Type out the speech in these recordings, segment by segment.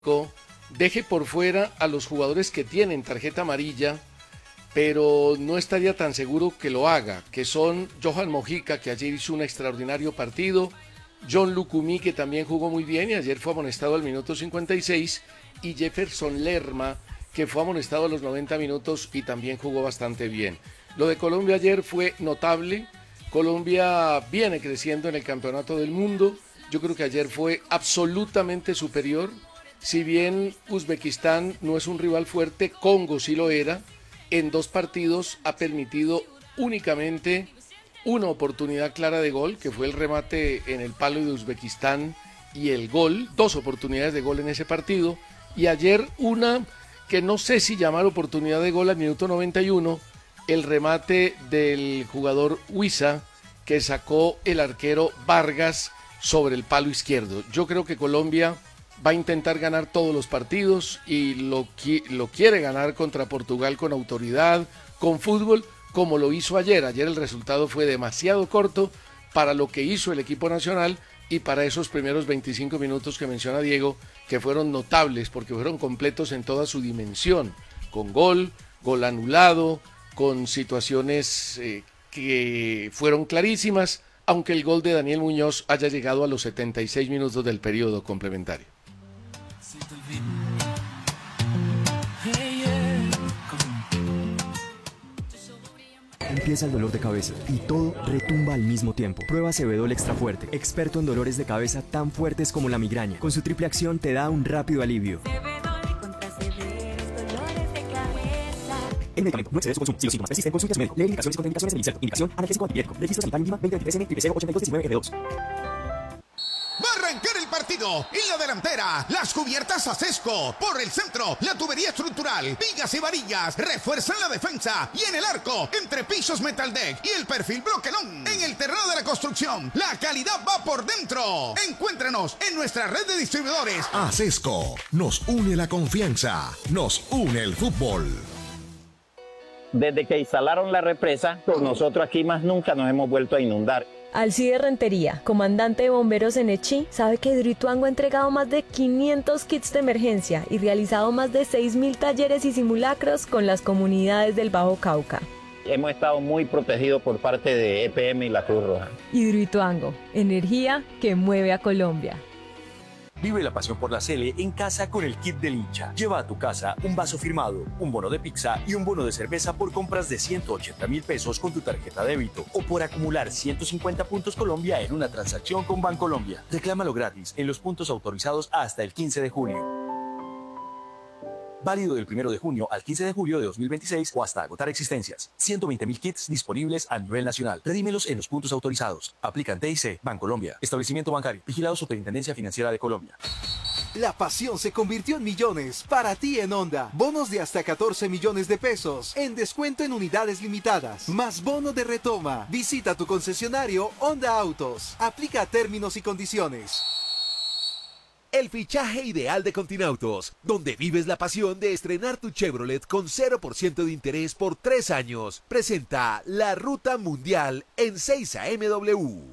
deje por fuera a los jugadores que tienen tarjeta amarilla, pero no estaría tan seguro que lo haga, que son Johan Mojica, que ayer hizo un extraordinario partido, John Lucumí, que también jugó muy bien y ayer fue amonestado al minuto 56, y Jefferson Lerma, que fue amonestado a los 90 minutos y también jugó bastante bien. Lo de Colombia ayer fue notable. Colombia viene creciendo en el campeonato del mundo. Yo creo que ayer fue absolutamente superior. Si bien Uzbekistán no es un rival fuerte, Congo sí lo era. En 2 partidos ha permitido únicamente una oportunidad clara de gol, que fue el remate en el palo de Uzbekistán y el gol, 2 oportunidades de gol en ese partido. Y ayer una que no sé si llamar oportunidad de gol al minuto 91, el remate del jugador Huiza, que sacó el arquero Vargas sobre el palo izquierdo. Yo creo que Colombia va a intentar ganar todos los partidos y lo quiere ganar contra Portugal con autoridad, con fútbol, como lo hizo ayer. Ayer el resultado fue demasiado corto para lo que hizo el equipo nacional y para esos primeros 25 minutos que menciona Diego, que fueron notables porque fueron completos en toda su dimensión, con gol, gol anulado, con situaciones que fueron clarísimas, aunque el gol de Daniel Muñoz haya llegado a los 76 minutos del periodo complementario. Empieza el dolor de cabeza y todo retumba al mismo tiempo. Prueba Cebedol Extra Fuerte, experto en dolores de cabeza tan fuertes como la migraña. Con su triple acción te da un rápido alivio. Cebedol contra severos dolores de cabeza. El medicamento no excede su consumo. Si los síntomas persisten, consulte a su médico. Lee indicaciones y contraindicaciones del inserto. Indicación analgésico antipirético. Registro sanitario INVIMA 2023N 08219F2. Va a arrancar el partido. En la delantera, las cubiertas Acesco. Por el centro, la tubería estructural, vigas y varillas refuerzan la defensa. Y en el arco, entre pisos Metaldeck y el perfil Bloquelón. En el terreno de la construcción, la calidad va por dentro. Encuéntranos en nuestra red de distribuidores. Acesco, nos une la confianza, nos une el fútbol. Desde que instalaron la represa, pues nosotros aquí más nunca nos hemos vuelto a inundar. Alcide Rentería, comandante de bomberos en Echí, sabe que Hidroituango ha entregado más de 500 kits de emergencia y realizado más de 6.000 talleres y simulacros con las comunidades del Bajo Cauca. Hemos estado muy protegidos por parte de EPM y la Cruz Roja. Hidroituango, energía que mueve a Colombia. Vive la pasión por la Sele en casa con el kit del hincha. Lleva a tu casa un vaso firmado, un bono de pizza y un bono de cerveza por compras de 180.000 pesos con tu tarjeta débito o por acumular 150 puntos Colombia en una transacción con Bancolombia. Reclámalo gratis en los puntos autorizados hasta el 15 de junio. Válido del 1 de junio al 15 de julio de 2026 o hasta agotar existencias. 120.000 kits disponibles a nivel nacional. Redímelos en los puntos autorizados. Aplican TIC, Bancolombia. Establecimiento bancario. Vigilado Superintendencia Financiera de Colombia. La pasión se convirtió en millones para ti en Honda. Bonos de hasta 14 millones de pesos en descuento en unidades limitadas. Más bono de retoma. Visita tu concesionario Honda Autos. Aplica términos y condiciones. El fichaje ideal de Continautos, donde vives la pasión de estrenar tu Chevrolet con 0% de interés por 3 años. Presenta la Ruta Mundial en 6AMW.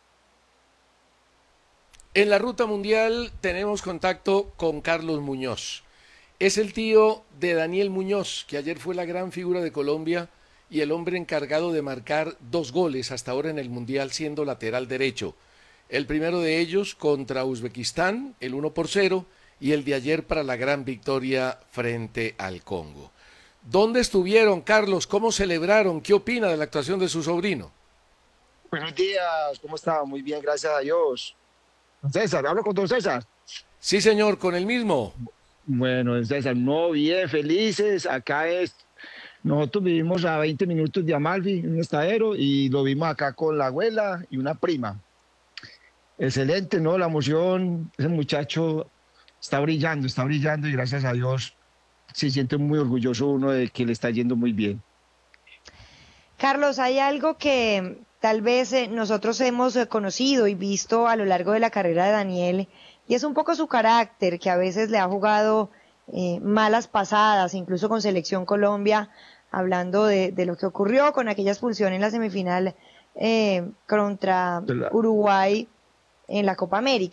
En la Ruta Mundial tenemos contacto con Carlos Muñoz. Es el tío de Daniel Muñoz, que ayer fue la gran figura de Colombia y el hombre encargado de marcar 2 goles hasta ahora en el Mundial siendo lateral derecho. El primero de ellos contra Uzbekistán, el 1-0, y el de ayer para la gran victoria frente al Congo. ¿Dónde estuvieron, Carlos? ¿Cómo celebraron? ¿Qué opina de la actuación de su sobrino? Buenos días, ¿cómo está? Muy bien, gracias a Dios. Don César, hablo con don César. Sí, señor, con el mismo. Bueno, don César, no, bien, felices. Nosotros vivimos a 20 minutos de Amalfi, en un estadero, y lo vimos acá con la abuela y una prima. Excelente, ¿no? La emoción, ese muchacho está brillando y gracias a Dios se siente muy orgulloso uno de que le está yendo muy bien. Carlos, hay algo que tal vez nosotros hemos conocido y visto a lo largo de la carrera de Daniel, y es un poco su carácter, que a veces le ha jugado malas pasadas, incluso con Selección Colombia, hablando de lo que ocurrió con aquella expulsión en la semifinal contra Uruguay en la Copa América.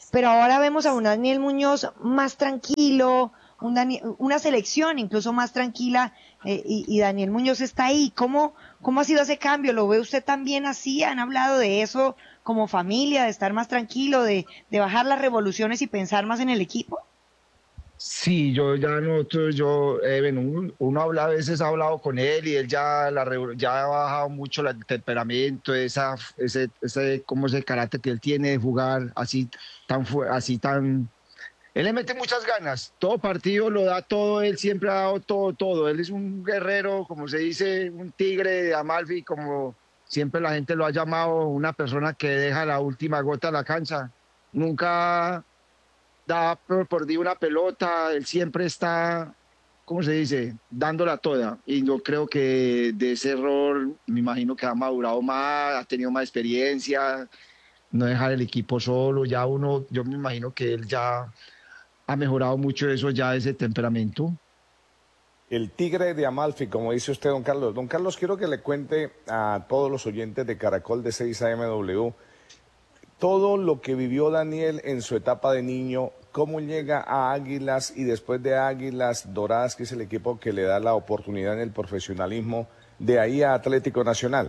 pero ahora vemos a un Daniel Muñoz más tranquilo, una selección incluso más tranquila, y Daniel Muñoz está ahí. ¿Cómo ha sido ese cambio? ¿Lo ve usted también así? ¿Han hablado de eso como familia, de estar más tranquilo, de bajar las revoluciones y pensar más en el equipo? Sí, bueno, uno habla, a veces ha hablado con él y él ya ha bajado mucho el temperamento, ese carácter que él tiene de jugar así tan. Él le mete muchas ganas, todo partido lo da todo, él siempre ha dado todo. Él es un guerrero, como se dice, un tigre de Amalfi, como siempre la gente lo ha llamado, una persona que deja la última gota de la cancha. Nunca da por una pelota, él siempre está, ¿cómo se dice?, dándola toda. Y yo creo que de ese error, me imagino que ha madurado más, ha tenido más experiencia, no dejar el equipo solo, yo me imagino que él ya ha mejorado mucho eso, ya ese temperamento. El tigre de Amalfi, como dice usted, don Carlos. Don Carlos, quiero que le cuente a todos los oyentes de Caracol de 6 AMW todo lo que vivió Daniel en su etapa de niño, cómo llega a Águilas y después de Águilas Doradas, que es el equipo que le da la oportunidad en el profesionalismo, de ahí a Atlético Nacional.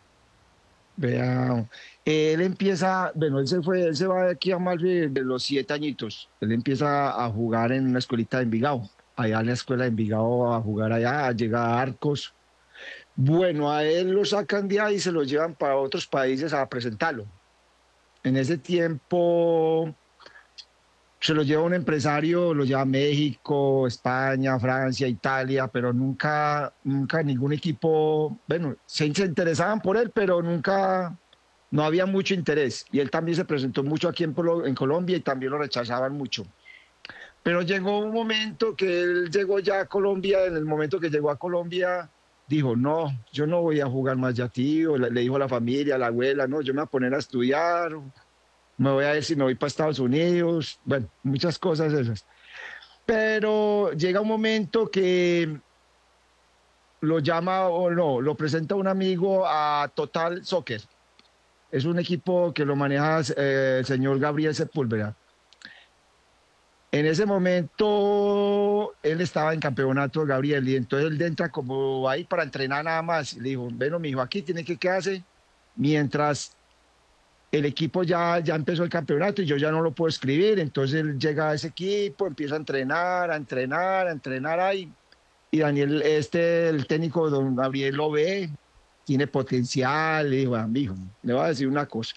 Vea, él empieza, bueno, él se va de aquí a Amalfi de los 7 añitos. Él empieza a jugar en una escuelita de Envigado, allá en la escuela de Envigado, a jugar allá, llega a Arcos. Bueno, a él lo sacan de ahí y se lo llevan para otros países a presentarlo. En ese tiempo se lo lleva un empresario, lo lleva a México, España, Francia, Italia, pero nunca ningún equipo, bueno, se interesaban por él, pero nunca, no había mucho interés. Y él también se presentó mucho aquí en Colombia y también lo rechazaban mucho. Pero llegó un momento que él llegó ya a Colombia, en el momento que llegó a Colombia, dijo, no, yo no voy a jugar más ya, tío. Le dijo a la familia, a la abuela, no, yo me voy a poner a estudiar, me voy a ver si me voy para Estados Unidos, bueno, muchas cosas esas. Pero llega un momento que lo llama o no, lo presenta un amigo a Total Soccer. Es un equipo que lo maneja el señor Gabriel Sepúlveda. En ese momento él estaba en campeonato, Gabriel, y entonces él entra como ahí para entrenar nada más. Le dijo, bueno, mijo, aquí tiene que quedarse mientras el equipo ya empezó el campeonato y yo ya no lo puedo escribir. Entonces él llega a ese equipo, empieza a entrenar ahí. Y Daniel, el técnico, don Gabriel, lo ve, tiene potencial. Le dijo, mijo, le voy a decir una cosa.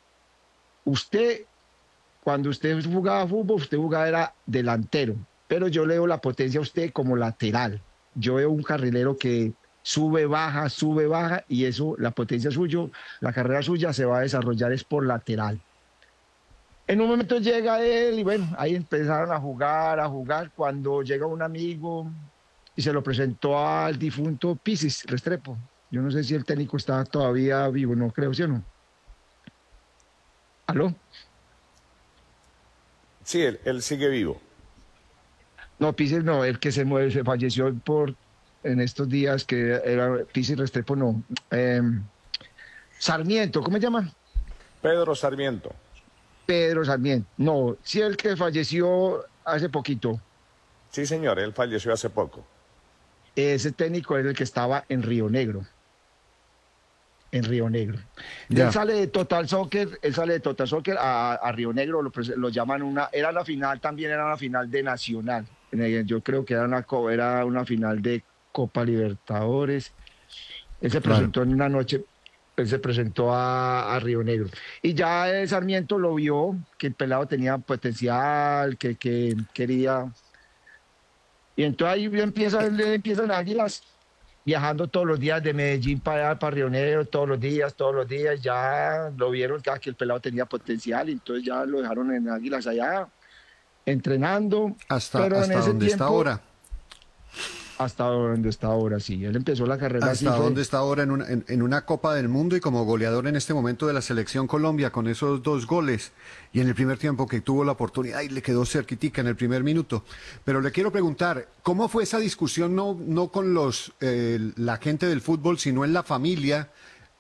Cuando usted jugaba fútbol, usted jugaba era delantero, pero yo le veo la potencia a usted como lateral. Yo veo un carrilero que sube, baja, y eso, la potencia suya, la carrera suya se va a desarrollar es por lateral. En un momento llega él y bueno, ahí empezaron a jugar, cuando llega un amigo y se lo presentó al difunto Pisis Restrepo. Yo no sé si el técnico está todavía vivo, no creo, ¿sí o no? ¿Aló? Sí, él sigue vivo. No, Pisis no, el que se falleció en estos días, que era Pisis Restrepo, no. Sarmiento, ¿cómo se llama? Pedro Sarmiento. Pedro Sarmiento, no, sí, el que falleció hace poquito. Sí, señor, él falleció hace poco. Ese técnico era el que estaba en Río Negro. Él sale de Total Soccer, a Río Negro, lo llaman era la final de Nacional. Yo creo que era una final de Copa Libertadores. Él se presentó en una noche, él se presentó a Río Negro. Y ya Sarmiento lo vio, que el pelado tenía potencial, que quería. Y entonces ahí empiezan Águilas, viajando todos los días de Medellín para Río Negro, todos los días, ya lo vieron que el pelado tenía potencial, y entonces ya lo dejaron en Águilas allá, entrenando. Hasta donde está ahora. Hasta donde está ahora, sí. Él empezó la carrera así. Hasta donde está ahora en una Copa del Mundo y como goleador en este momento de la Selección Colombia con esos 2 goles. Y en el primer tiempo que tuvo la oportunidad y le quedó cerquitica en el primer minuto. Pero le quiero preguntar, ¿cómo fue esa discusión no con la gente del fútbol, sino en la familia?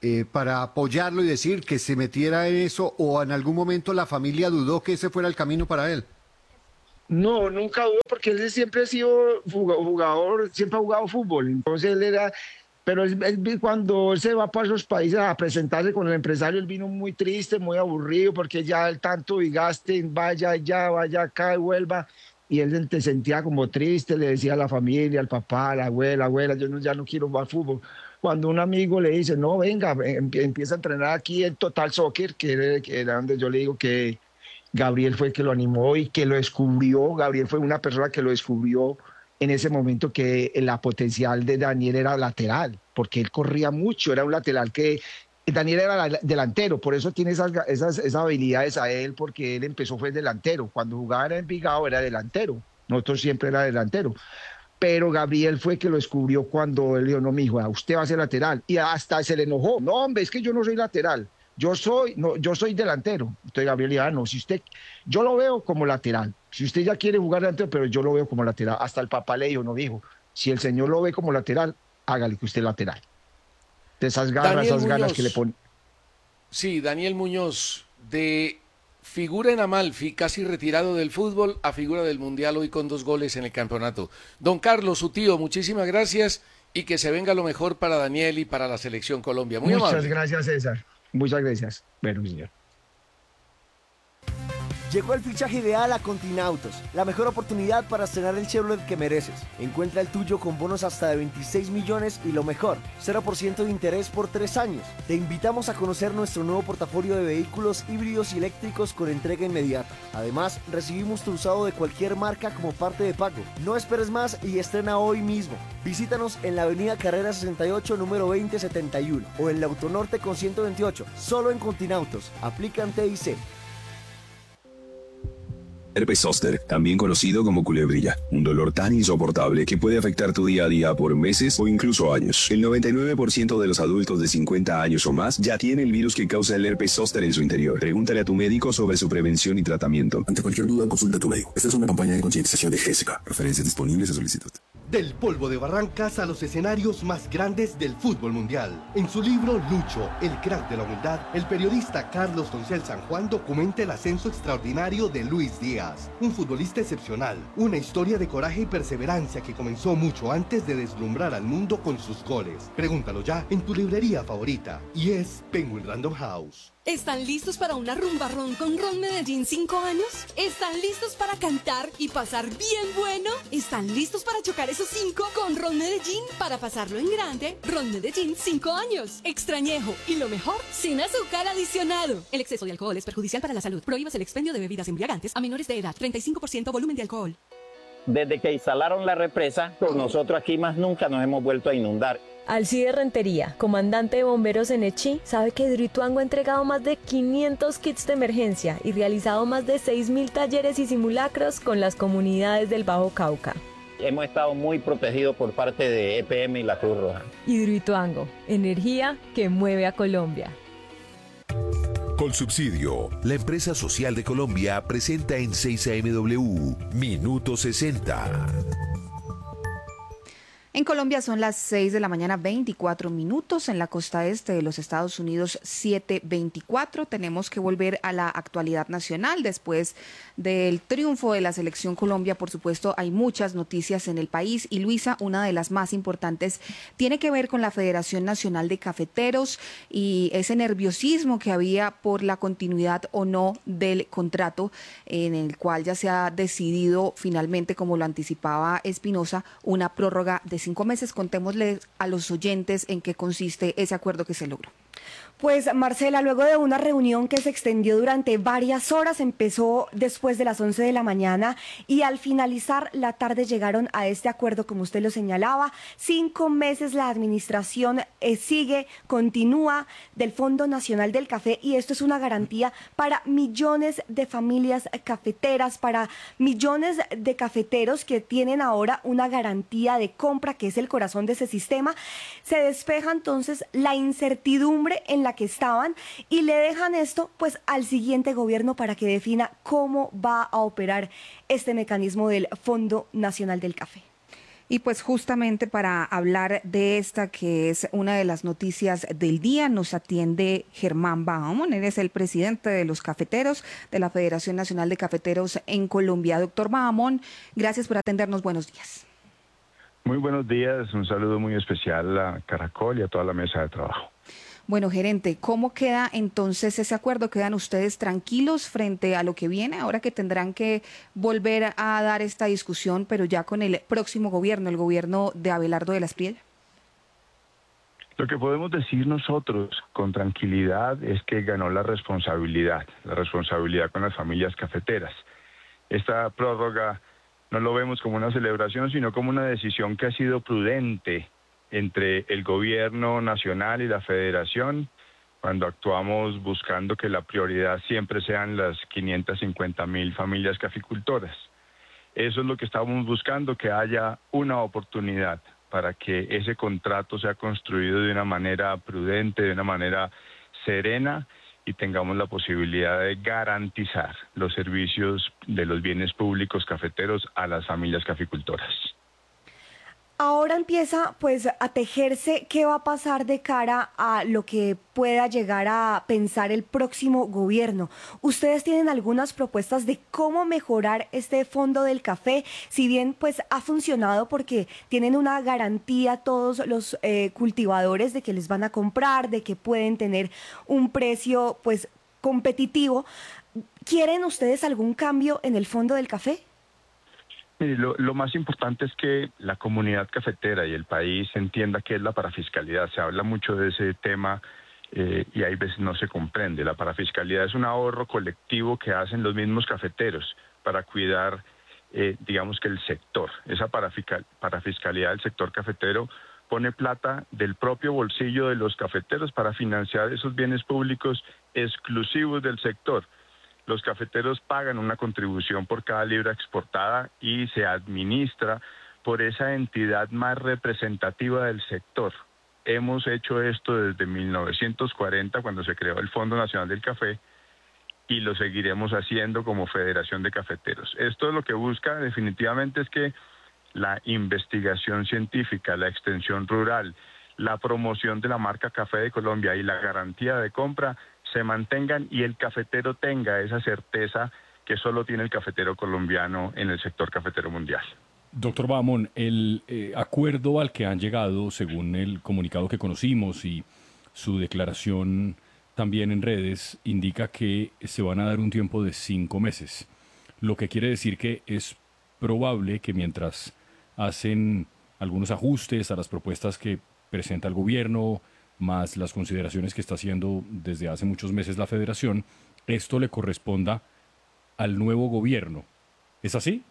para apoyarlo y decir que se metiera en eso, o en algún momento la familia dudó que ese fuera el camino para él? No, nunca dudó porque él siempre ha sido jugador, siempre ha jugado fútbol. Entonces él era, pero cuando él se va para esos países a presentarse con el empresario, él vino muy triste, muy aburrido, porque ya el tanto desgaste, vaya allá, vaya acá y vuelva. Y él se sentía como triste, le decía a la familia, al papá, a la abuela, yo ya no quiero jugar fútbol. Cuando un amigo le dice, no, venga, empieza a entrenar aquí en Total Soccer, que era donde yo le digo que Gabriel fue el que lo animó y que lo descubrió. Gabriel fue una persona que lo descubrió en ese momento, que la potencial de Daniel era lateral, porque él corría mucho, era un lateral que Daniel era delantero, por eso tiene esas habilidades a él, porque él empezó fue delantero. Cuando jugaba en Envigado era delantero, nosotros siempre era delantero. Pero Gabriel fue que lo descubrió cuando él dijo, no, mijo, usted va a ser lateral. Y hasta se le enojó. No, hombre, es que yo no soy lateral. Yo soy delantero. Entonces Gabriel dijo, no, yo lo veo como lateral. Si usted ya quiere jugar delantero, pero yo lo veo como lateral. Hasta el papá le dijo, no, mijo, si el señor lo ve como lateral, hágale que usted es lateral. De esas ganas que le pone. Sí, Daniel Muñoz, de figura en Amalfi, casi retirado del fútbol, a figura del Mundial hoy con 2 goles en el campeonato. Don Carlos, su tío, muchísimas gracias y que se venga lo mejor para Daniel y para la Selección Colombia. Muy amable. Muchas gracias, César. Muchas gracias. Bueno, señor. Llegó el fichaje ideal a Continautos, la mejor oportunidad para estrenar el Chevrolet que mereces. Encuentra el tuyo con bonos hasta de 26 millones y lo mejor, 0% de interés por 3 años. Te invitamos a conocer nuestro nuevo portafolio de vehículos híbridos y eléctricos con entrega inmediata. Además, recibimos tu usado de cualquier marca como parte de pago. No esperes más y estrena hoy mismo. Visítanos en la avenida Carrera 68, número 2071 o en la Autonorte con 128, solo en Continautos. Aplican TIC. Herpes zóster, también conocido como culebrilla, un dolor tan insoportable que puede afectar tu día a día por meses o incluso años. El 99% de los adultos de 50 años o más ya tiene el virus que causa el herpes zóster en su interior. Pregúntale a tu médico sobre su prevención y tratamiento. Ante cualquier duda, consulta a tu médico. Esta es una campaña de concientización de Jessica. Referencias disponibles a solicitud. Del polvo de Barrancas a los escenarios más grandes del fútbol mundial. En su libro Lucho, el crack de la humildad, el periodista Carlos Doncel San Juan documenta el ascenso extraordinario de Luis Díaz, un futbolista excepcional, una historia de coraje y perseverancia que comenzó mucho antes de deslumbrar al mundo con sus goles. Pregúntalo ya en tu librería favorita, y es Penguin Random House. ¿Están listos para una rumba ron con Ron Medellín 5 años? ¿Están listos para cantar y pasar bien bueno? ¿Están listos para chocar esos 5 con Ron Medellín para pasarlo en grande? Ron Medellín 5 años. Extrañejo y lo mejor, sin azúcar adicionado. El exceso de alcohol es perjudicial para la salud. Prohíbas el expendio de bebidas embriagantes a menores de edad. 35% volumen de alcohol. Desde que instalaron la represa, pues nosotros aquí más nunca nos hemos vuelto a inundar. Alcide Rentería, comandante de bomberos en Echí, sabe que Hidroituango ha entregado más de 500 kits de emergencia y realizado más de 6.000 talleres y simulacros con las comunidades del Bajo Cauca. Hemos estado muy protegidos por parte de EPM y la Cruz Roja. Hidroituango, energía que mueve a Colombia. Colsubsidio, la empresa social de Colombia, presenta en 6AMW Minuto 60. En Colombia son las 6 de la mañana, 24 minutos. En la costa este de los Estados Unidos, 7:24. Tenemos que volver a la actualidad nacional. Después del triunfo de la Selección Colombia, por supuesto, hay muchas noticias en el país. Y Luisa, una de las más importantes, tiene que ver con la Federación Nacional de Cafeteros y ese nerviosismo que había por la continuidad o no del contrato, en el cual ya se ha decidido finalmente, como lo anticipaba Espinosa, una prórroga de 5 meses. Contémosle a los oyentes en qué consiste ese acuerdo que se logró. Pues Marcela, luego de una reunión que se extendió durante varias horas, empezó después de las 11 de la mañana y al finalizar la tarde llegaron a este acuerdo, como usted lo señalaba. 5 meses la administración continúa del Fondo Nacional del Café, y esto es una garantía para millones de familias cafeteras, para millones de cafeteros que tienen ahora una garantía de compra, que es el corazón de ese sistema. Se despeja entonces la incertidumbre en la que estaban y le dejan esto pues al siguiente gobierno para que defina cómo va a operar este mecanismo del Fondo Nacional del Café. Y pues justamente para hablar de esta, que es una de las noticias del día, nos atiende Germán Bahamón. Él es el presidente de los cafeteros de la Federación Nacional de Cafeteros en Colombia. Doctor Bahamón, gracias por atendernos. Buenos días. Muy buenos días. Un saludo muy especial a Caracol y a toda la mesa de trabajo. Bueno, gerente, ¿cómo queda entonces ese acuerdo? ¿Quedan ustedes tranquilos frente a lo que viene ahora que tendrán que volver a dar esta discusión, pero ya con el próximo gobierno, el gobierno de Abelardo de la Espriella? Lo que podemos decir nosotros con tranquilidad es que ganó la responsabilidad con las familias cafeteras. Esta prórroga no lo vemos como una celebración, sino como una decisión que ha sido prudente entre el gobierno nacional y la federación, cuando actuamos buscando que la prioridad siempre sean las 550.000 familias caficultoras. Eso es lo que estamos buscando, que haya una oportunidad para que ese contrato sea construido de una manera prudente, de una manera serena, y tengamos la posibilidad de garantizar los servicios de los bienes públicos cafeteros a las familias caficultoras. Ahora empieza pues a tejerse qué va a pasar de cara a lo que pueda llegar a pensar el próximo gobierno. ¿Ustedes tienen algunas propuestas de cómo mejorar este fondo del café? Si bien pues ha funcionado porque tienen una garantía todos los cultivadores de que les van a comprar, de que pueden tener un precio pues competitivo. ¿Quieren ustedes algún cambio en el fondo del café? Lo más importante es que la comunidad cafetera y el país entienda qué es la parafiscalidad. Se habla mucho de ese tema y hay veces no se comprende. La parafiscalidad es un ahorro colectivo que hacen los mismos cafeteros para cuidar, digamos que el sector. Esa parafiscalidad del sector cafetero pone plata del propio bolsillo de los cafeteros para financiar esos bienes públicos exclusivos del sector. Los cafeteros pagan una contribución por cada libra exportada y se administra por esa entidad más representativa del sector. Hemos hecho esto desde 1940, cuando se creó el Fondo Nacional del Café, y lo seguiremos haciendo como Federación de Cafeteros. Esto lo que busca definitivamente es que la investigación científica, la extensión rural, la promoción de la marca Café de Colombia y la garantía de compra se mantengan y el cafetero tenga esa certeza que solo tiene el cafetero colombiano en el sector cafetero mundial. Doctor Bahamón, el acuerdo al que han llegado, según el comunicado que conocimos y su declaración también en redes, indica que se van a dar un tiempo de 5 meses, lo que quiere decir que es probable que mientras hacen algunos ajustes a las propuestas que presenta el gobierno, más las consideraciones que está haciendo desde hace muchos meses la federación, esto le corresponda al nuevo gobierno. ¿Es así?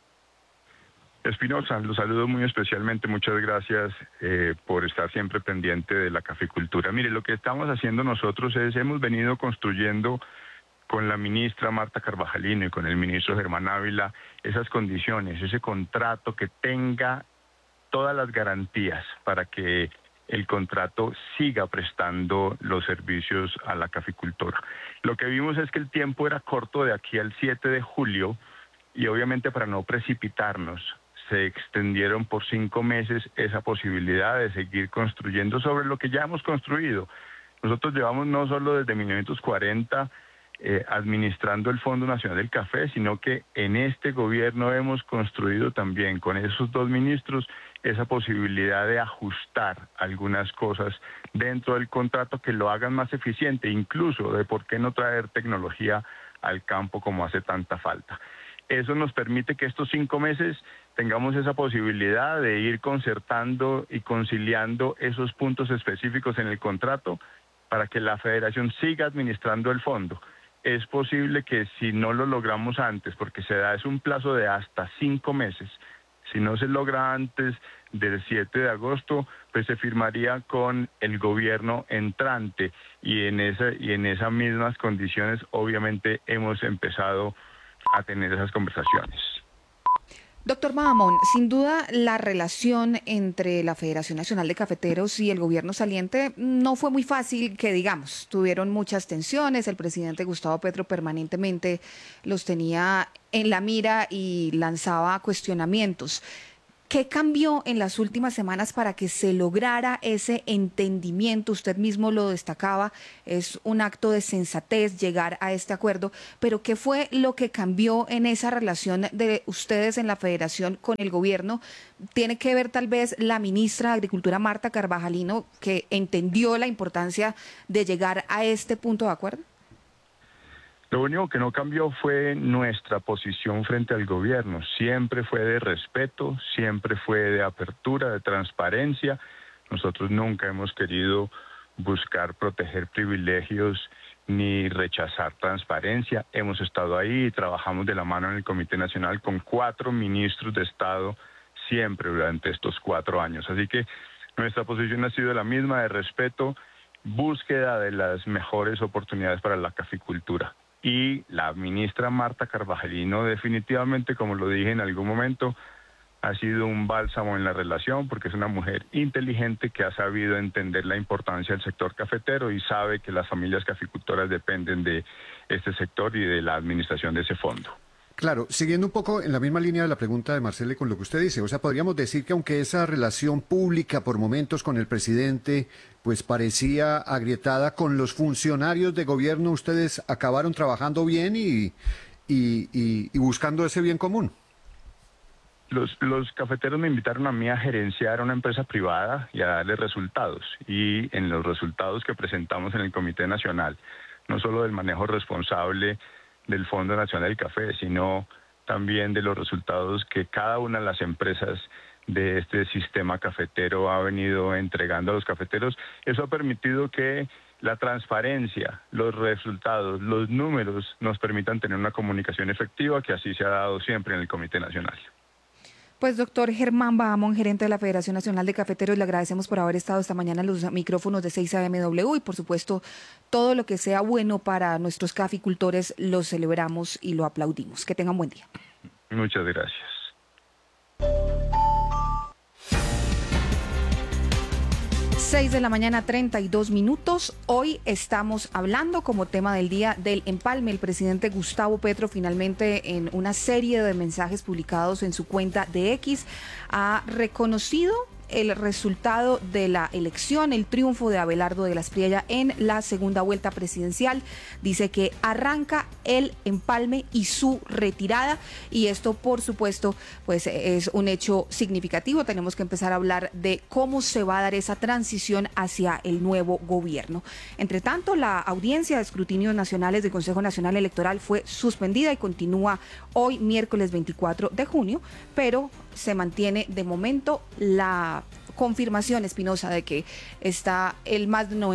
Espinosa, lo saludo muy especialmente. Muchas gracias por estar siempre pendiente de la caficultura. Mire, lo que estamos haciendo nosotros hemos venido construyendo con la ministra Marta Carvajalino y con el ministro Germán Ávila esas condiciones, ese contrato que tenga todas las garantías para que el contrato siga prestando los servicios a la caficultura. Lo que vimos es que el tiempo era corto de aquí al 7 de julio y obviamente para no precipitarnos se extendieron por 5 meses esa posibilidad de seguir construyendo sobre lo que ya hemos construido. Nosotros llevamos no solo desde 1940 administrando el Fondo Nacional del Café, sino que en este gobierno hemos construido también con esos 2 ministros esa posibilidad de ajustar algunas cosas dentro del contrato que lo hagan más eficiente, incluso de por qué no traer tecnología al campo como hace tanta falta. Eso nos permite que estos 5 meses tengamos esa posibilidad de ir concertando y conciliando esos puntos específicos en el contrato para que la federación siga administrando el fondo. Es posible que si no lo logramos antes, porque es un plazo de hasta 5 meses, si no se logra antes del 7 de agosto, pues se firmaría con el gobierno entrante y en esas mismas condiciones obviamente hemos empezado a tener esas conversaciones. Doctor Bahamón, sin duda la relación entre la Federación Nacional de Cafeteros y el gobierno saliente no fue muy fácil, que digamos, tuvieron muchas tensiones, el presidente Gustavo Petro permanentemente los tenía en la mira y lanzaba cuestionamientos. ¿Qué cambió en las últimas semanas para que se lograra ese entendimiento? Usted mismo lo destacaba, es un acto de sensatez llegar a este acuerdo, pero ¿qué fue lo que cambió en esa relación de ustedes en la federación con el gobierno? ¿Tiene que ver tal vez la ministra de Agricultura, Marta Carvajalino, que entendió la importancia de llegar a este punto de acuerdo? Lo único que no cambió fue nuestra posición frente al gobierno. Siempre fue de respeto, siempre fue de apertura, de transparencia. Nosotros nunca hemos querido buscar proteger privilegios ni rechazar transparencia. Hemos estado ahí y trabajamos de la mano en el Comité Nacional con 4 ministros de Estado siempre durante estos 4 años. Así que nuestra posición ha sido la misma, de respeto, búsqueda de las mejores oportunidades para la caficultura. Y la ministra Marta Carvajalino definitivamente, como lo dije en algún momento, ha sido un bálsamo en la relación porque es una mujer inteligente que ha sabido entender la importancia del sector cafetero y sabe que las familias caficultoras dependen de este sector y de la administración de ese fondo. Claro, siguiendo un poco en la misma línea de la pregunta de Marcela con lo que usted dice, o sea, podríamos decir que aunque esa relación pública por momentos con el presidente pues parecía agrietada, con los funcionarios de gobierno ustedes acabaron trabajando bien y buscando ese bien común. Los cafeteros me invitaron a mí a gerenciar una empresa privada y a darle resultados. Y en los resultados que presentamos en el Comité Nacional, no solo del manejo responsable del Fondo Nacional del Café, sino también de los resultados que cada una de las empresas de este sistema cafetero ha venido entregando a los cafeteros. Eso ha permitido que la transparencia, los resultados, los números nos permitan tener una comunicación efectiva, que así se ha dado siempre en el Comité Nacional. Pues doctor Germán Bahamón, gerente de la Federación Nacional de Cafeteros, le agradecemos por haber estado esta mañana en los micrófonos de 6am y por supuesto todo lo que sea bueno para nuestros caficultores lo celebramos y lo aplaudimos. Que tengan buen día. Muchas gracias. 6:32 a.m. Hoy estamos hablando como tema del día del empalme. El presidente Gustavo Petro finalmente en una serie de mensajes publicados en su cuenta de X ha reconocido el resultado de la elección, el triunfo de Abelardo de la Espriella en la segunda vuelta presidencial. Dice que arranca el empalme y su retirada y esto por supuesto pues es un hecho significativo. Tenemos que empezar a hablar de cómo se va a dar esa transición hacia el nuevo gobierno. Entre tanto, la audiencia de escrutinios nacionales del Consejo Nacional Electoral fue suspendida y continúa hoy miércoles 24 de junio, pero se mantiene de momento la confirmación, Espinosa, de que está el más del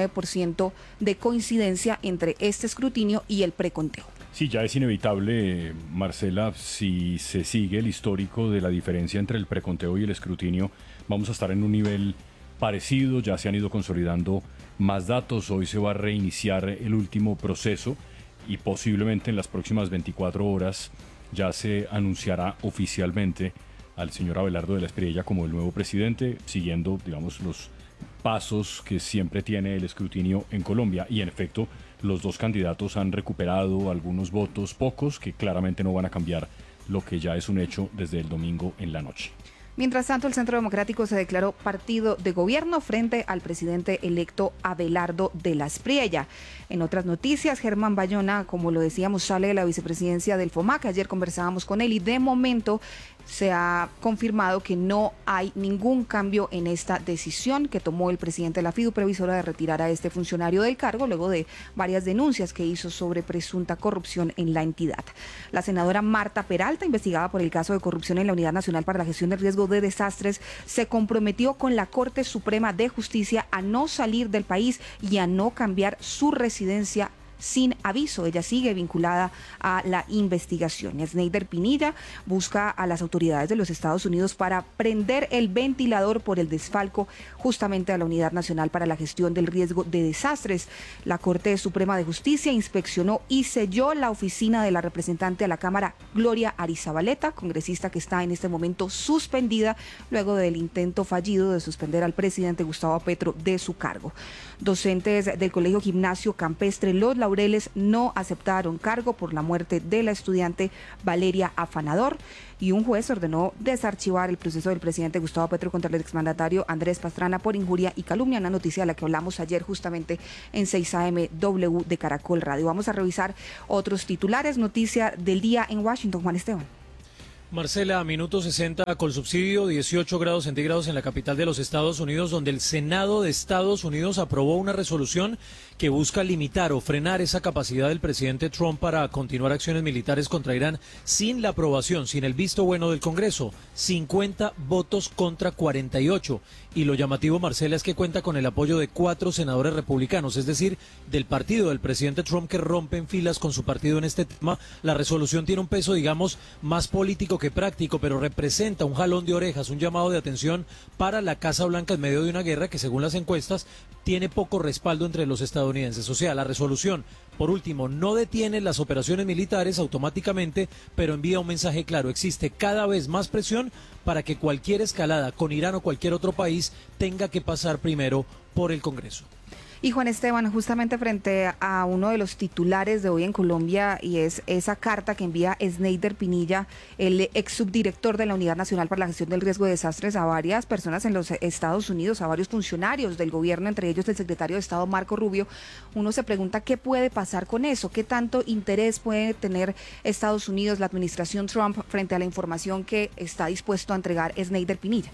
99% de coincidencia entre este escrutinio y el preconteo. Sí, ya es inevitable, Marcela, si se sigue el histórico de la diferencia entre el preconteo y el escrutinio, vamos a estar en un nivel parecido, ya se han ido consolidando más datos, hoy se va a reiniciar el último proceso y posiblemente en las próximas 24 horas ya se anunciará oficialmente al señor Abelardo de la Espriella como el nuevo presidente, siguiendo, digamos, los pasos que siempre tiene el escrutinio en Colombia. Y en efecto, los dos candidatos han recuperado algunos votos, pocos, que claramente no van a cambiar lo que ya es un hecho desde el domingo en la noche. Mientras tanto, el Centro Democrático se declaró partido de gobierno frente al presidente electo Abelardo de la Espriella. En otras noticias, Germán Bayona, como lo decíamos, sale de la vicepresidencia del FOMAC. Ayer conversábamos con él y de momento se ha confirmado que no hay ningún cambio en esta decisión que tomó el presidente de la FIDU previsora de retirar a este funcionario del cargo luego de varias denuncias que hizo sobre presunta corrupción en la entidad. La senadora Marta Peralta, investigada por el caso de corrupción en la Unidad Nacional para la Gestión del Riesgo de Desastres, se comprometió con la Corte Suprema de Justicia a no salir del país y a no cambiar su residencia sin aviso. Ella sigue vinculada a la investigación. Sneider Pinilla busca a las autoridades de los Estados Unidos para prender el ventilador por el desfalco justamente a la Unidad Nacional para la Gestión del Riesgo de Desastres. La Corte Suprema de Justicia inspeccionó y selló la oficina de la representante a la Cámara, Gloria Arizabaleta, congresista que está en este momento suspendida luego del intento fallido de suspender al presidente Gustavo Petro de su cargo. Docentes del Colegio Gimnasio Campestre Los Laureles no aceptaron cargo por la muerte de la estudiante Valeria Afanador, y un juez ordenó desarchivar el proceso del presidente Gustavo Petro contra el exmandatario Andrés Pastrana por injuria y calumnia, una noticia de la que hablamos ayer justamente en 6am W de Caracol Radio. Vamos a revisar otros titulares, noticia del día en Washington. Juan Esteban. Marcela, a minuto 60 con subsidio, 18 grados centígrados en la capital de los Estados Unidos, donde el Senado de Estados Unidos aprobó una resolución que busca limitar o frenar esa capacidad del presidente Trump para continuar acciones militares contra Irán sin la aprobación, sin el visto bueno del Congreso. 50 votos contra 48. Y lo llamativo, Marcela, es que cuenta con el apoyo de 4 senadores republicanos, es decir, del partido del presidente Trump, que rompen filas con su partido en este tema. La resolución tiene un peso, digamos, más político que práctico, pero representa un jalón de orejas, un llamado de atención para la Casa Blanca en medio de una guerra que, según las encuestas, tiene poco respaldo entre los estadounidenses. O sea, la resolución, por último, no detiene las operaciones militares automáticamente, pero envía un mensaje claro. Existe cada vez más presión para que cualquier escalada con Irán o cualquier otro país tenga que pasar primero por el Congreso. Y Juan Esteban, justamente frente a uno de los titulares de hoy en Colombia, y es esa carta que envía Sneider Pinilla, el ex subdirector de la Unidad Nacional para la Gestión del Riesgo de Desastres, a varias personas en los Estados Unidos, a varios funcionarios del gobierno, entre ellos el secretario de Estado Marco Rubio. Uno se pregunta qué puede pasar con eso, qué tanto interés puede tener Estados Unidos, la administración Trump, frente a la información que está dispuesto a entregar Sneider Pinilla.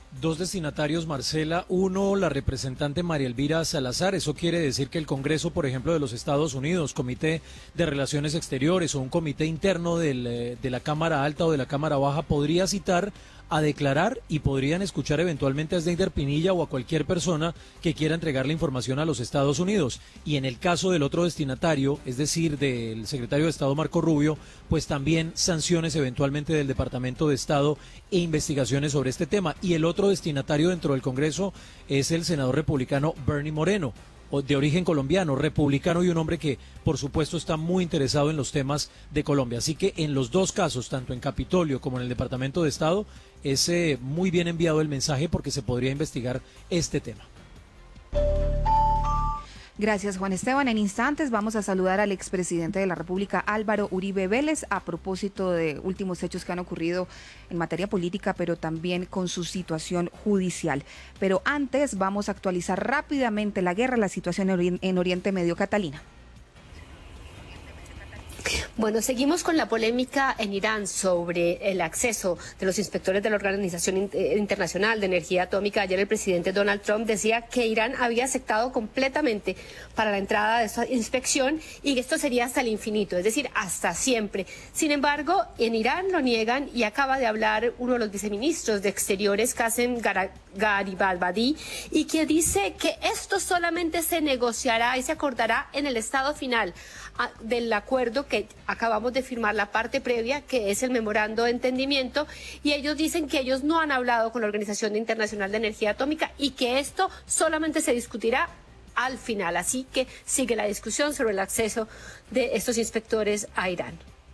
2 destinatarios, Marcela. Uno, la representante María Elvira Salazar. Eso quiere decir que el Congreso, por ejemplo, de los Estados Unidos, Comité de Relaciones Exteriores o un comité interno de la Cámara Alta o de la Cámara Baja podría citar a declarar y podrían escuchar eventualmente a Sneider Pinilla o a cualquier persona que quiera entregar la información a los Estados Unidos. Y en el caso del otro destinatario, es decir, del secretario de Estado Marco Rubio, pues también sanciones eventualmente del Departamento de Estado e investigaciones sobre este tema. Y el otro destinatario dentro del Congreso es el senador republicano Bernie Moreno, de origen colombiano, republicano, y un hombre que por supuesto está muy interesado en los temas de Colombia. Así que en los dos casos, tanto en Capitolio como en el Departamento de Estado, es muy bien enviado el mensaje porque se podría investigar este tema. Gracias, Juan Esteban. En instantes vamos a saludar al expresidente de la República, Álvaro Uribe Vélez, a propósito de últimos hechos que han ocurrido en materia política, pero también con su situación judicial. Pero antes vamos a actualizar rápidamente la guerra, la situación en Oriente Medio. Catalina. Bueno, seguimos con la polémica en Irán sobre el acceso de los inspectores de la Organización Internacional de Energía Atómica. Ayer el presidente Donald Trump decía que Irán había aceptado completamente para la entrada de esta inspección y que esto sería hasta el infinito, es decir, hasta siempre. Sin embargo, en Irán lo niegan y acaba de hablar uno de los viceministros de Exteriores, Qasem Garibabadi, y que dice que esto solamente se negociará y se acordará en el estado final del acuerdo que acabamos de firmar, la parte previa, que es el memorando de entendimiento, y ellos dicen que ellos no han hablado con la Organización Internacional de Energía Atómica y que esto solamente se discutirá al final. Así que sigue la discusión sobre el acceso de estos inspectores a Irán.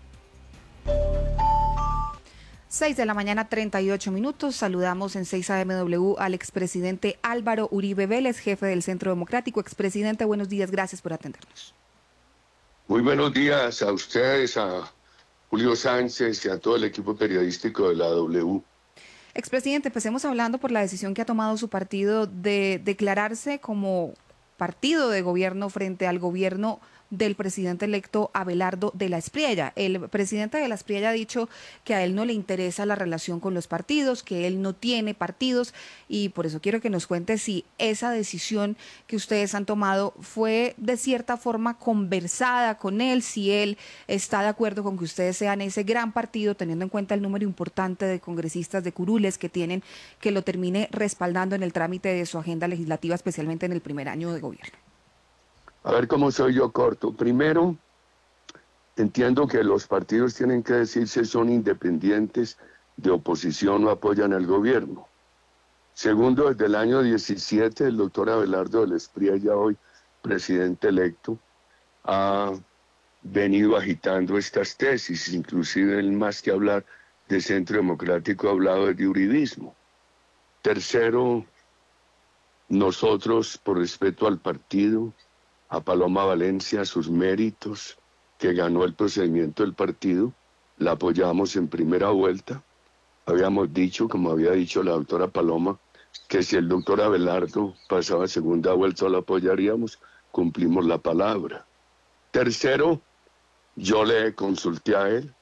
6 de la mañana, 38 minutos. Saludamos en 6am al expresidente Álvaro Uribe Vélez, jefe del Centro Democrático. Expresidente, buenos días, gracias por atendernos. Muy buenos días a ustedes, a Julio Sánchez y a todo el equipo periodístico de la W. Expresidente, empecemos hablando por la decisión que ha tomado su partido de declararse como partido de gobierno frente al gobierno del presidente electo Abelardo de la Espriella. El presidente de la Espriella ha dicho que a él no le interesa la relación con los partidos, que él no tiene partidos, y por eso quiero que nos cuente si esa decisión que ustedes han tomado fue de cierta forma conversada con él, si él está de acuerdo con que ustedes sean ese gran partido, teniendo en cuenta el número importante de congresistas de curules que tienen, que lo termine respaldando en el trámite de su agenda legislativa, especialmente en el primer año de gobierno. A ver cómo soy yo corto. Primero, entiendo que los partidos tienen que decir si son independientes, de oposición o apoyan al gobierno. Segundo, desde el año 17, el doctor Abelardo de la Espriella, hoy presidente electo, ha venido agitando estas tesis. Inclusive él, más que hablar de Centro Democrático, ha hablado de uribismo. Tercero, nosotros, por respeto al partido, a Paloma Valencia sus méritos, que ganó el procedimiento del partido. La apoyamos en primera vuelta. Habíamos dicho, como había dicho la doctora Paloma, que si el doctor Abelardo pasaba a segunda vuelta lo apoyaríamos. Cumplimos la palabra. Tercero, yo le consulté a él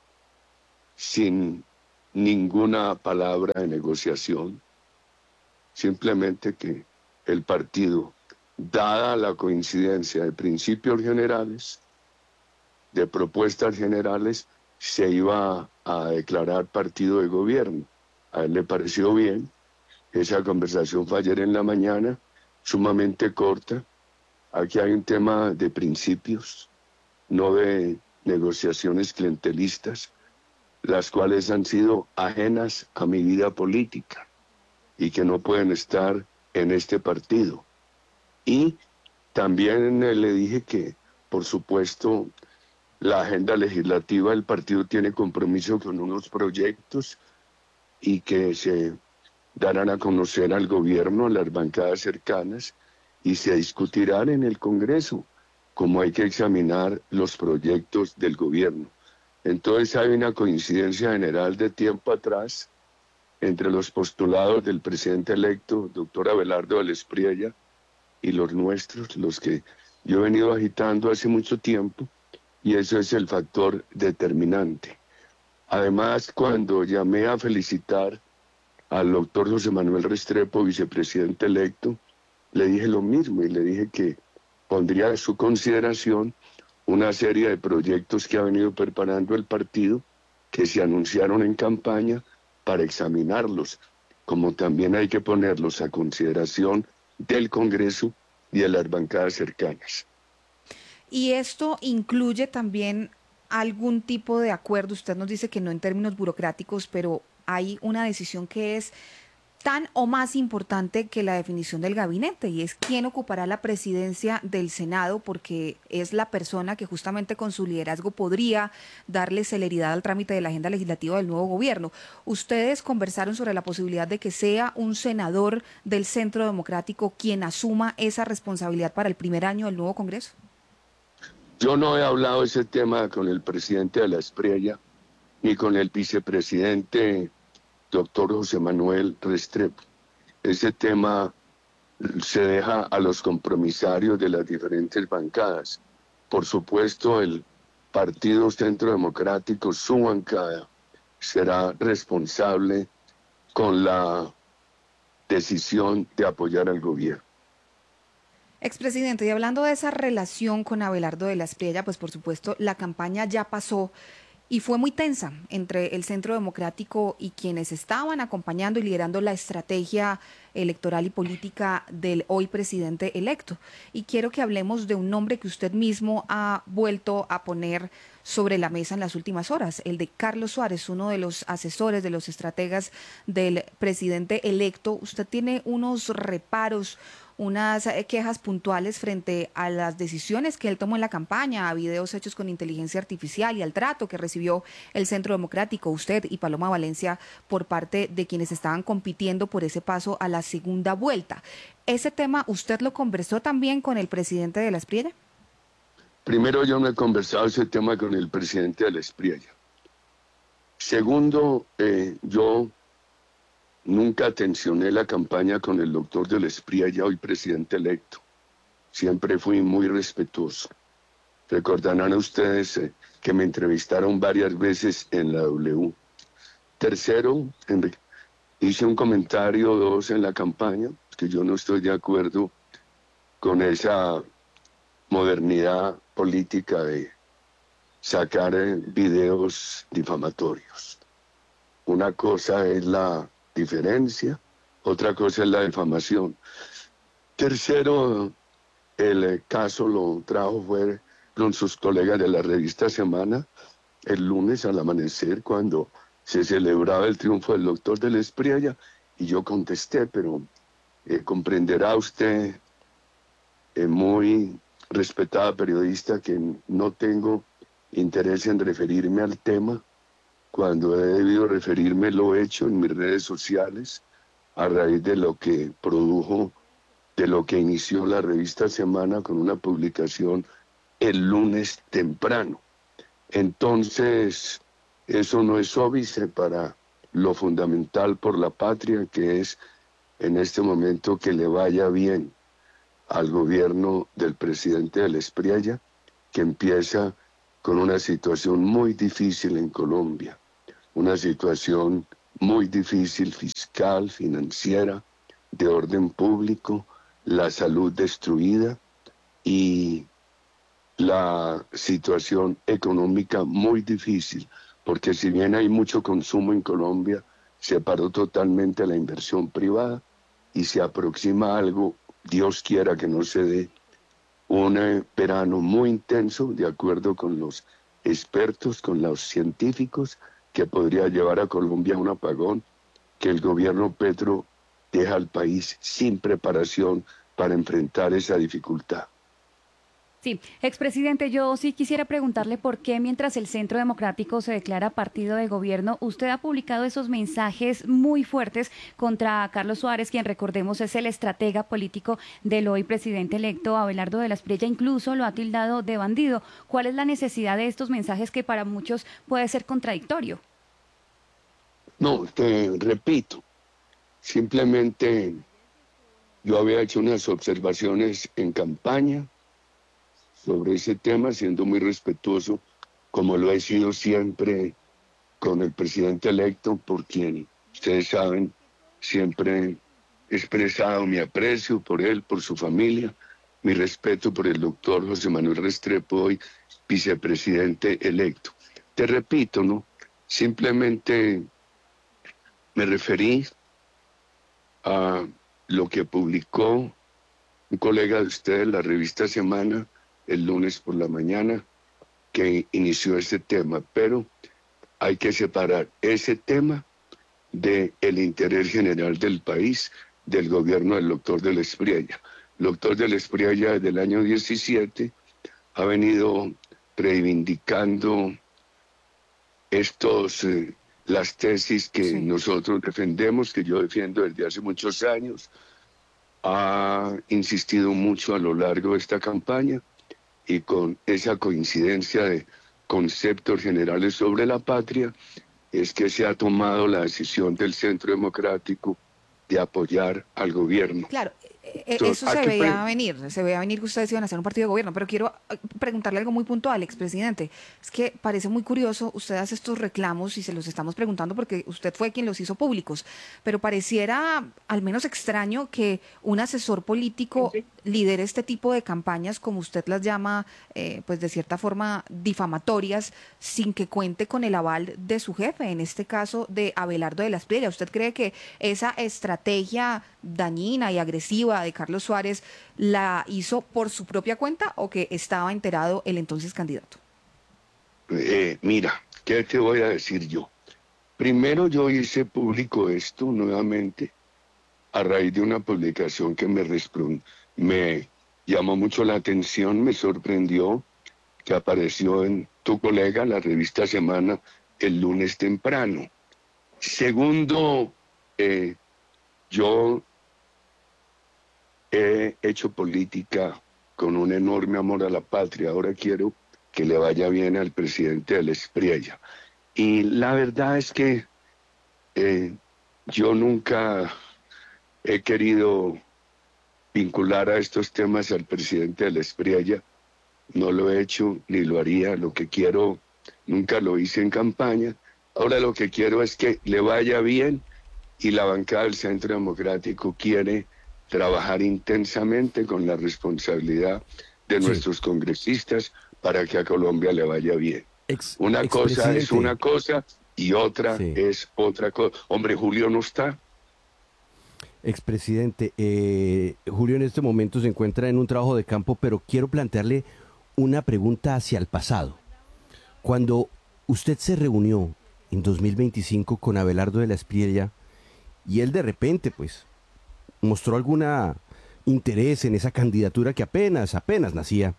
sin ninguna palabra de negociación, simplemente que el partido, dada la coincidencia de principios generales, de propuestas generales, se iba a declarar partido de gobierno. A él le pareció bien. Esa conversación fue ayer en la mañana, sumamente corta. Aquí hay un tema de principios, no de negociaciones clientelistas, las cuales han sido ajenas a mi vida política y que no pueden estar en este partido. Y también le dije que, por supuesto, la agenda legislativa del partido tiene compromiso con unos proyectos y que se darán a conocer al gobierno, a las bancadas cercanas, y se discutirán en el Congreso, como hay que examinar los proyectos del gobierno. Entonces hay una coincidencia general de tiempo atrás entre los postulados del presidente electo, doctor Abelardo del Espriella, y los nuestros, los que yo he venido agitando hace mucho tiempo, y eso es el factor determinante. Además, cuando llamé a felicitar al doctor José Manuel Restrepo, vicepresidente electo, le dije lo mismo y le dije que pondría a su consideración una serie de proyectos que ha venido preparando el partido, que se anunciaron en campaña, para examinarlos, como también hay que ponerlos a consideración del Congreso y de las bancadas cercanas. Y esto incluye también algún tipo de acuerdo. Usted nos dice que no en términos burocráticos, pero hay una decisión que es tan o más importante que la definición del gabinete, y es quién ocupará la presidencia del Senado, porque es la persona que justamente con su liderazgo podría darle celeridad al trámite de la agenda legislativa del nuevo gobierno. ¿Ustedes conversaron sobre la posibilidad de que sea un senador del Centro Democrático quien asuma esa responsabilidad para el primer año del nuevo Congreso? Yo no he hablado ese tema con el presidente de la Espriella, ni con el vicepresidente doctor José Manuel Restrepo. Ese tema se deja a los compromisarios de las diferentes bancadas. Por supuesto, el Partido Centro Democrático, su bancada, será responsable con la decisión de apoyar al gobierno. Expresidente, y hablando de esa relación con Abelardo de la Espriella, pues por supuesto la campaña ya pasó y fue muy tensa entre el Centro Democrático y quienes estaban acompañando y liderando la estrategia electoral y política del hoy presidente electo. Y quiero que hablemos de un nombre que usted mismo ha vuelto a poner sobre la mesa en las últimas horas, el de Carlos Suárez, uno de los asesores, de los estrategas del presidente electo. Usted tiene unos reparos, unas quejas puntuales frente a las decisiones que él tomó en la campaña, a videos hechos con inteligencia artificial y al trato que recibió el Centro Democrático, usted y Paloma Valencia, por parte de quienes estaban compitiendo por ese paso a la segunda vuelta. ¿Ese tema usted lo conversó también con el presidente de la Espriella? Primero, yo no he conversado ese tema con el presidente de la Espriella. Segundo, yo nunca tensioné la campaña con el doctor de la Espriella, hoy presidente electo. Siempre fui muy respetuoso. Recordarán a ustedes que me entrevistaron varias veces en la W. Tercero, hice un comentario o dos en la campaña, que yo no estoy de acuerdo con esa modernidad política de sacar videos difamatorios. Una cosa es la diferencia, otra cosa es la difamación. Tercero, el caso lo trajo fue con sus colegas de la revista Semana el lunes al amanecer, cuando se celebraba el triunfo del doctor de la Espriella, y yo contesté, pero comprenderá usted, muy respetada periodista, que no tengo interés en referirme al tema. Cuando he debido referirme lo he hecho en mis redes sociales a raíz de lo que produjo de lo que inició la revista Semana con una publicación el lunes temprano. Entonces, eso no es óbice para lo fundamental por la patria, que es en este momento que le vaya bien al gobierno del presidente del Espriella, que empieza con una situación muy difícil en Colombia, una situación muy difícil fiscal, financiera, de orden público, la salud destruida y la situación económica muy difícil, porque si bien hay mucho consumo en Colombia, se paró totalmente la inversión privada y se aproxima algo, Dios quiera que no se dé, un verano muy intenso, de acuerdo con los expertos, con los científicos, que podría llevar a Colombia a un apagón, que el gobierno Petro deja al país sin preparación para enfrentar esa dificultad. Sí, expresidente, yo sí quisiera preguntarle por qué mientras el Centro Democrático se declara partido de gobierno, usted ha publicado esos mensajes muy fuertes contra Carlos Suárez, quien recordemos es el estratega político del hoy presidente electo Abelardo de la Espriella, incluso lo ha tildado de bandido. ¿Cuál es la necesidad de estos mensajes que para muchos puede ser contradictorio? No, te repito, simplemente yo había hecho unas observaciones en campaña sobre ese tema, siendo muy respetuoso, como lo he sido siempre con el presidente electo, por quien, ustedes saben, siempre he expresado mi aprecio por él, por su familia, mi respeto por el doctor José Manuel Restrepo, hoy vicepresidente electo. Te repito, ¿no? Simplemente me referí a lo que publicó un colega de ustedes, la revista Semana, el lunes por la mañana, que inició este tema, pero hay que separar ese tema del interés general del país, del gobierno del doctor de la Espriella. El doctor de la Espriella desde el año 17 ha venido reivindicando las tesis que nosotros defendemos, que yo defiendo desde hace muchos años. Ha insistido mucho a lo largo de esta campaña y con esa coincidencia de conceptos generales sobre la patria, es que se ha tomado la decisión del Centro Democrático de apoyar al gobierno. Claro, Entonces, eso se veía venir que ustedes iban a hacer un partido de gobierno, pero quiero preguntarle algo muy puntual, expresidente. Es que parece muy curioso, usted hace estos reclamos y se los estamos preguntando porque usted fue quien los hizo públicos, pero pareciera al menos extraño que un asesor político lidere este tipo de campañas, como usted las llama, pues de cierta forma difamatorias, sin que cuente con el aval de su jefe, en este caso de Abelardo de la Espriella. ¿Usted cree que esa estrategia dañina y agresiva de Carlos Suárez la hizo por su propia cuenta o que estaba enterado el entonces candidato? Mira, ¿qué te voy a decir yo? Primero yo hice público esto nuevamente a raíz de una publicación que me llamó mucho la atención, me sorprendió, que apareció en tu colega, la revista Semana, el lunes temprano. Segundo, yo he hecho política con un enorme amor a la patria. Ahora quiero que le vaya bien al presidente de la Espriella. Y la verdad es que yo nunca he querido vincular a estos temas al presidente de la Espriella. No lo he hecho ni lo haría. Lo que quiero, nunca lo hice en campaña. Ahora lo que quiero es que le vaya bien y la bancada del Centro Democrático quiere trabajar intensamente con la responsabilidad de nuestros congresistas para que a Colombia le vaya bien. Una cosa es una cosa y otra es otra cosa. Hombre, Julio no está. Expresidente, Julio en este momento se encuentra en un trabajo de campo, pero quiero plantearle una pregunta hacia el pasado. Cuando usted se reunió en 2025 con Abelardo de la Espriella y él de repente, pues, mostró algún interés en esa candidatura que apenas nacía,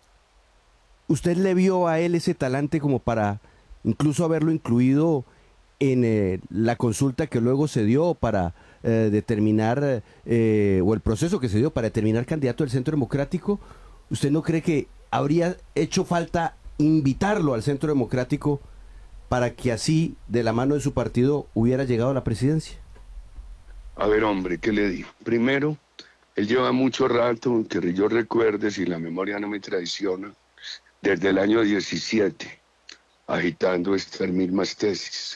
¿usted le vio a él ese talante como para incluso haberlo incluido en la consulta que luego se dio para determinar, o el proceso que se dio para determinar candidato del Centro Democrático, ¿usted no cree que habría hecho falta invitarlo al Centro Democrático para que así, de la mano de su partido, hubiera llegado a la presidencia? A ver, hombre, ¿qué le digo? Primero, él lleva mucho rato, que yo recuerde, si la memoria no me traiciona, desde el año 17, agitando estas mismas tesis.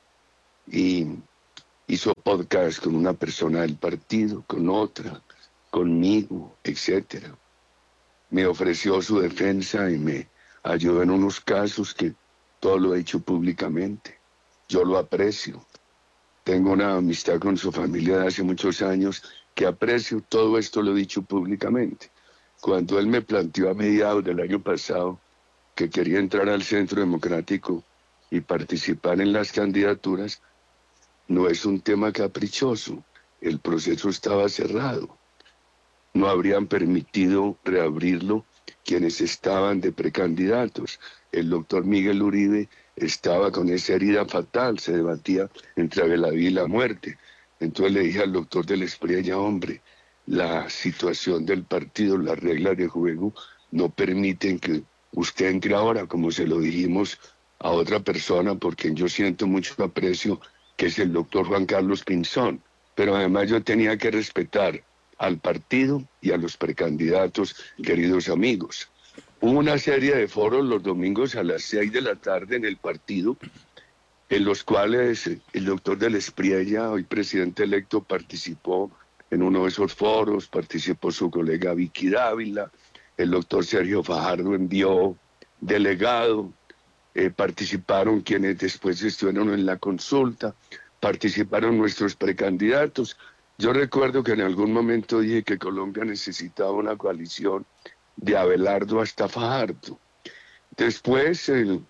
Y hizo podcast con una persona del partido, con otra, conmigo, etcétera. Me ofreció su defensa y me ayudó en unos casos que todo lo he hecho públicamente. Yo lo aprecio. Tengo una amistad con su familia de hace muchos años que aprecio. Todo esto lo he dicho públicamente. Cuando él me planteó a mediados del año pasado que quería entrar al Centro Democrático y participar en las candidaturas, no es un tema caprichoso. El proceso estaba cerrado. No habrían permitido reabrirlo quienes estaban de precandidatos. El doctor Miguel Uribe estaba con esa herida fatal, se debatía entre la vida y la muerte. Entonces le dije al doctor del Espriella, hombre, la situación del partido, las reglas de juego no permiten que usted entre ahora, como se lo dijimos a otra persona, porque yo siento mucho aprecio, que es el doctor Juan Carlos Pinzón. Pero además yo tenía que respetar al partido y a los precandidatos, queridos amigos. Hubo una serie de foros los domingos a las 6 de la tarde en el partido, en los cuales el doctor del Espriella, hoy presidente electo, participó en uno de esos foros, participó su colega Vicky Dávila, el doctor Sergio Fajardo envió delegado, participaron quienes después estuvieron en la consulta, participaron nuestros precandidatos. Yo recuerdo que en algún momento dije que Colombia necesitaba una coalición de Abelardo hasta Fajardo. Después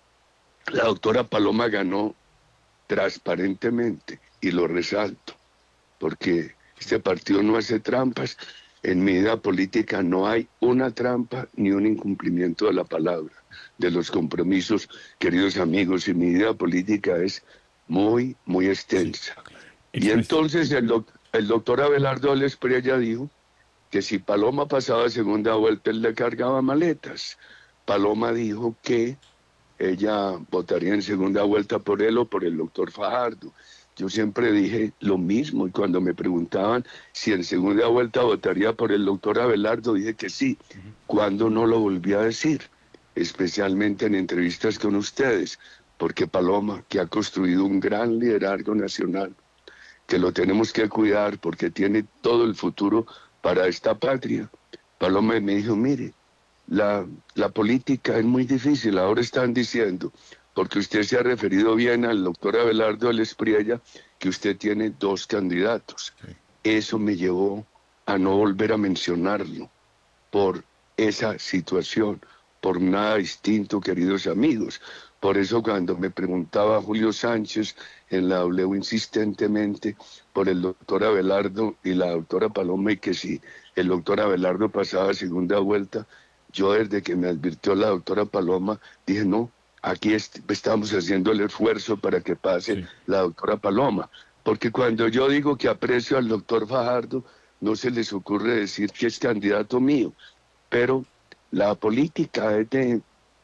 la doctora Paloma ganó transparentemente, y lo resalto, porque este partido no hace trampas. En mi vida política no hay una trampa ni un incumplimiento de la palabra, de los compromisos, queridos amigos, y mi vida política es muy, muy extensa. Y entonces el doctor Abelardo Espriella dijo que si Paloma pasaba a segunda vuelta, él le cargaba maletas. Paloma dijo que ella votaría en segunda vuelta por él o por el doctor Fajardo. Yo siempre dije lo mismo, y cuando me preguntaban si en segunda vuelta votaría por el doctor Abelardo, dije que sí. Cuando no lo volví a decir, especialmente en entrevistas con ustedes, porque Paloma, que ha construido un gran liderazgo nacional, que lo tenemos que cuidar porque tiene todo el futuro para esta patria. Paloma me dijo, mire, la política es muy difícil, ahora están diciendo, porque usted se ha referido bien al doctor Abelardo Espriella, que usted tiene 2 candidatos. Sí. Eso me llevó a no volver a mencionarlo por esa situación, por nada distinto, queridos amigos. Por eso cuando me preguntaba Julio Sánchez en la W insistentemente por el doctor Abelardo y la doctora Paloma, y que si el doctor Abelardo pasaba a segunda vuelta, yo desde que me advirtió la doctora Paloma dije no, aquí estamos haciendo el esfuerzo para que pase la doctora Paloma, porque cuando yo digo que aprecio al doctor Fajardo, no se les ocurre decir que es candidato mío, pero la política es de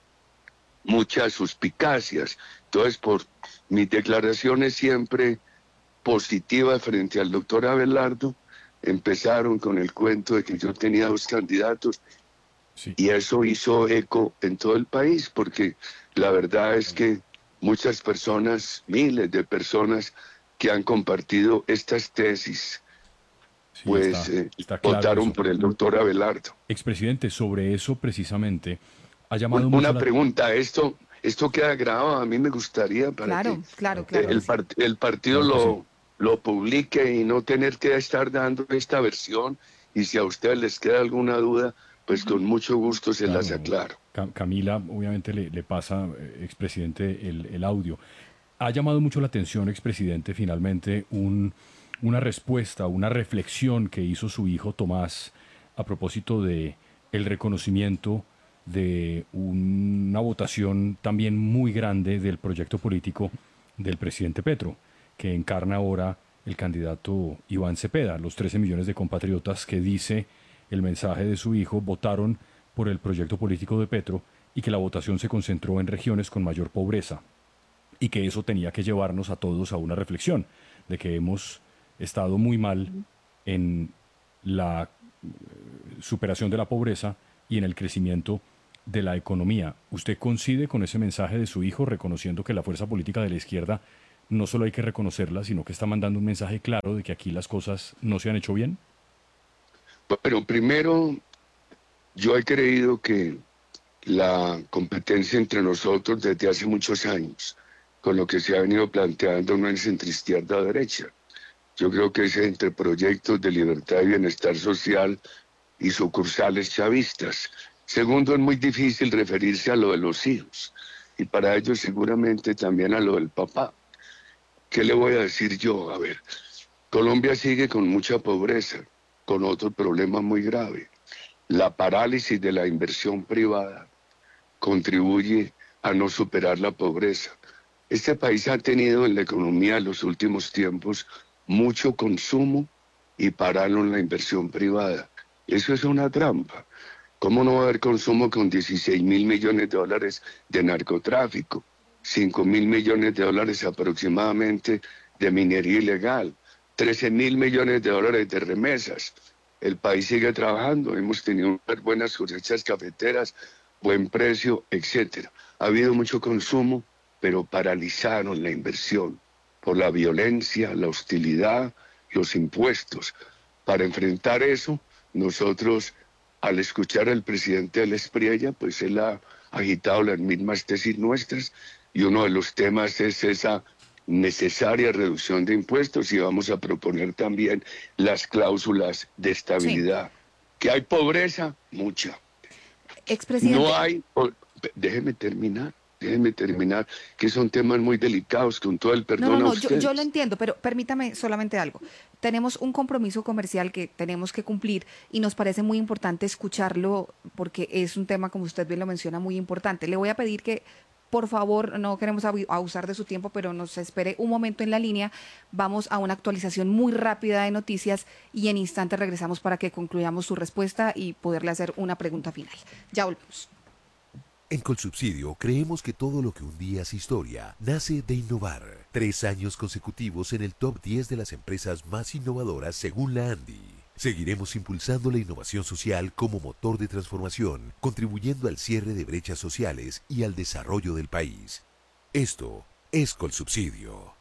muchas suspicacias. Entonces, por mis declaraciones siempre positivas frente al doctor Abelardo, empezaron con el cuento de que yo tenía 2 candidatos, y eso hizo eco en todo el país, porque la verdad es que muchas personas, miles de personas que han compartido estas tesis, pues está claro votaron eso. por el doctor Abelardo. Expresidente, sobre eso precisamente ha llamado una pregunta, esto queda grabado, a mí me gustaría para que claro, el partido lo publique y no tener que estar dando esta versión, y si a ustedes les queda alguna duda, pues con mucho gusto se las aclaro. Camila, obviamente le pasa, expresidente, el audio. Ha llamado mucho la atención, expresidente, finalmente una respuesta, una reflexión que hizo su hijo Tomás a propósito de el reconocimiento de una votación también muy grande del proyecto político del presidente Petro, que encarna ahora el candidato Iván Cepeda. Los 13 millones de compatriotas que dice el mensaje de su hijo votaron por el proyecto político de Petro y que la votación se concentró en regiones con mayor pobreza y que eso tenía que llevarnos a todos a una reflexión de que hemos estado muy mal en la superación de la pobreza y en el crecimiento de la economía. ¿Usted coincide con ese mensaje de su hijo, reconociendo que la fuerza política de la izquierda no solo hay que reconocerla, sino que está mandando un mensaje claro de que aquí las cosas no se han hecho bien? Bueno, primero, yo he creído que la competencia entre nosotros desde hace muchos años, con lo que se ha venido planteando, no es entre izquierda o derecha. Yo creo que es entre proyectos de libertad y bienestar social y sucursales chavistas. Segundo, es muy difícil referirse a lo de los hijos y para ellos seguramente también a lo del papá. ¿Qué le voy a decir yo? A ver, Colombia sigue con mucha pobreza, con otro problema muy grave. La parálisis de la inversión privada contribuye a no superar la pobreza. Este país ha tenido en la economía en los últimos tiempos mucho consumo y paralo en la inversión privada. Eso es una trampa. ¿Cómo no va a haber consumo con 16.000 millones de dólares de narcotráfico? 5.000 millones de dólares aproximadamente de minería ilegal, 13.000 millones de dólares de remesas. El país sigue trabajando, hemos tenido unas buenas cosechas cafeteras, buen precio, etc. Ha habido mucho consumo, pero paralizaron la inversión por la violencia, la hostilidad, los impuestos. Para enfrentar eso, nosotros, al escuchar al presidente del Espriella, pues él ha agitado las mismas tesis nuestras, y uno de los temas es esa necesaria reducción de impuestos, y vamos a proponer también las cláusulas de estabilidad. Sí. ¿Que hay pobreza? Mucha. Expresidente. No hay... Déjeme terminar, que son temas muy delicados, con todo el perdón a ustedes. Yo lo entiendo, pero permítame solamente algo. Tenemos un compromiso comercial que tenemos que cumplir y nos parece muy importante escucharlo porque es un tema, como usted bien lo menciona, muy importante. Le voy a pedir que, por favor, no queremos abusar de su tiempo, pero nos espere un momento en la línea. Vamos a una actualización muy rápida de noticias y en instantes regresamos para que concluyamos su respuesta y poderle hacer una pregunta final. Ya volvemos. En Colsubsidio creemos que todo lo que un día es historia nace de innovar. 3 años consecutivos en el top 10 de las empresas más innovadoras según la ANDI. Seguiremos impulsando la innovación social como motor de transformación, contribuyendo al cierre de brechas sociales y al desarrollo del país. Esto es Colsubsidio.